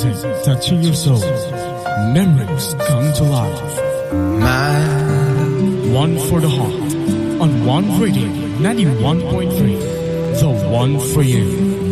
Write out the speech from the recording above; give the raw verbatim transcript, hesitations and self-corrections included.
music touching your soul. Memories come to life. My One for the heart on One Radio ninety-one point three. The one for you.